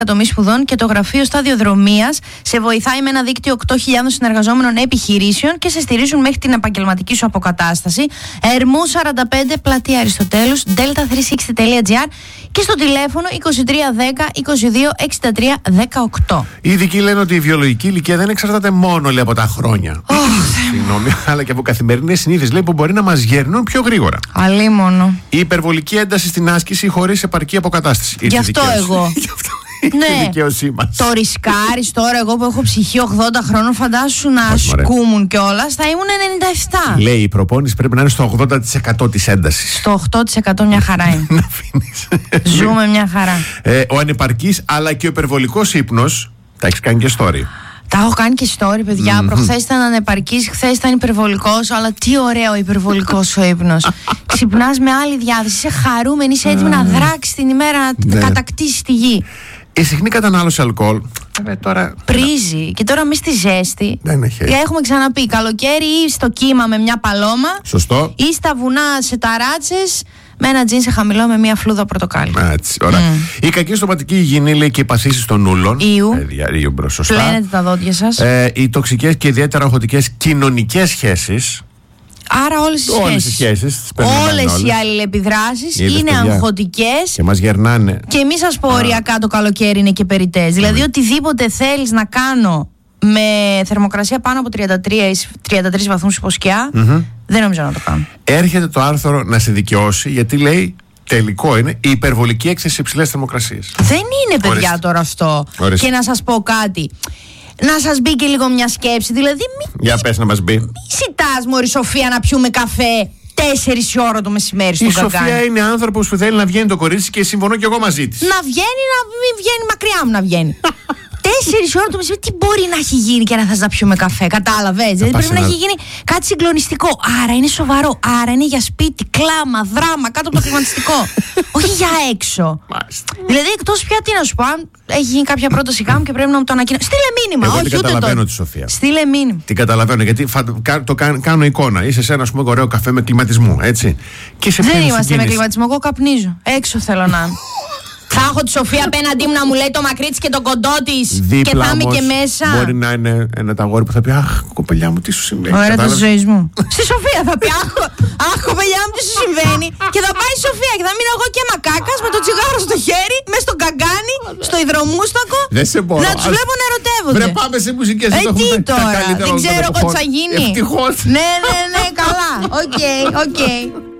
τομείς σπουδών και το γραφείο σταδιοδρομίας σε βοηθάει με ένα δίκτυο 8.000 συνεργαζόμενων επιχειρήσεων και σε στηρίζουν μέχρι την επαγγελματική σου αποκατάσταση. Ερμού 45, πλατεία Αριστοτέλους, delta360.gr και στο τηλέφωνο 2310 22 63 18. Οι ειδικοί λένε ότι η βιολογική ηλικία δεν εξαρτάται μόνο, λέει, από τα χρόνια. Συγγνώμη, αλλά και από καθημερινές συνήθειες, λέει, που μπορεί να μας γερνούν πιο γρήγορα. Αλίμονο. Η υπερβολική ένταση στην άσκηση χωρίς επαρκή αποκατάσταση. Γι' αυτό εγώ. Ναι, το ρισκάρεις τώρα. Εγώ που έχω ψυχή 80 χρόνων, φαντάσου να ασκούμουν κιόλας, θα ήμουν 97. Λέει, η προπόνηση πρέπει να είναι στο 80% της έντασης. Στο 8% μια χαρά είναι. Να αφήνεις. Ζούμε μια χαρά. Ο ανεπαρκής αλλά και ο υπερβολικός ύπνος. Τα έχεις κάνει και story. Τα έχω κάνει και story, παιδιά. Προχθές ήταν ανεπαρκής, χθες ήταν υπερβολικός. Αλλά τι ωραίο υπερβολικός ο ύπνος. Ξυπνάς με άλλη διάθεση, είσαι χαρούμενη, είσαι έτοιμη να δράξεις την ημέρα, να κατακτήσεις τη γη. Η συχνή κατανάλωση αλκοόλ τώρα πρίζει. Και τώρα μες στη ζέστη. Δεν έχει. Έχουμε ξαναπεί καλοκαίρι ή στο κύμα με μια παλώμα. Σωστό. Ή στα βουνά σε ταράτσες με ένα τζιν σε χαμηλό με μια φλούδα πορτοκάλι. Έτσι, ωραία. Η κακή στοματική υγιεινή, λέει, και οι παθήσεις των ούλων. Ιου. Πλένετε τα δόντια σας. Οι τοξικές και ιδιαίτερα οχωτικές κοινωνικές σχέσεις. Άρα όλες οι σχέσεις. Όλες οι αλληλεπιδράσεις είναι αγχωτικές. Και μας γερνάνε. Και μη σας πω οριακά το καλοκαίρι είναι και περιττές. Δηλαδή οτιδήποτε θέλεις να κάνω με θερμοκρασία πάνω από 33 βαθμούς υποσκιά, δεν νομίζω να το κάνω. Έρχεται το άρθρο να σε δικαιώσει, γιατί λέει τελικό είναι η υπερβολική έκθεση σε υψηλές θερμοκρασίες. Δεν είναι, παιδιά, τώρα αυτό. Και να σας πω κάτι. Να σας μπει και λίγο μια σκέψη. Δηλαδή, για πες να μας μπει. Μη ζητάς, μωρή Σοφία, να πιούμε καφέ 4 η ώρα το μεσημέρι στον Καγκάνι. Η Σοφία είναι άνθρωπος που θέλει να βγαίνει το κορίτσι και συμφωνώ και εγώ μαζί της. Να βγαίνει, να μην βγαίνει μακριά μου να βγαίνει. 4 ώρα το μεσημέρι, τι μπορεί να έχει γίνει και να θες να πιούμε καφέ, κατάλαβες? Δηλαδή πρέπει να έχει γίνει κάτι συγκλονιστικό. Άρα είναι σοβαρό. Άρα είναι για σπίτι, κλάμα, δράμα, κάτω από το κλιματιστικό. Όχι για έξω. Δηλαδή εκτός πια, τι να σου πω, αν έχει γίνει κάποια πρόταση γάμου και πρέπει να μου το ανακοινώσει. Στείλε μήνυμα. Εγώ όχι, την καταλαβαίνω τη Σοφία. Στείλε μήνυμα. Την καταλαβαίνω, γιατί το κάνω εικόνα. Είσαι σε ένα, ας πούμε, ωραίο καφέ με κλιματισμό, έτσι. Και σε δεν είμαστε με κλιματισμό, εγώ καπνίζω. Έξω θέλω να είμαι. Θα έχω τη Σοφία απέναντί μου να μου λέει το μακρύ της και το κοντό της. Και θα είμαι και μέσα. Μπορεί να είναι ένα ταγόρι που θα πει, αχ, κοπελιά μου, τι σου συμβαίνει. Ωραία, το ζωή μου. Στη Σοφία θα πει, αχ, κοπελιά μου, τι σου συμβαίνει. Και θα πάει η Σοφία και θα μείνω εγώ και μακάκας με το τσιγάρο στο χέρι, μέσα στον Καγκάνι, στο υδρομούστακο. Δεν σε μπορώ. Να τους βλέπω να ερωτεύονται. Βρε, πάμε σε μουσικές. Τι τώρα, δεν ξέρω εγώ τι θα γίνει. Ευτυχώς. Ναι, καλά. Οκ.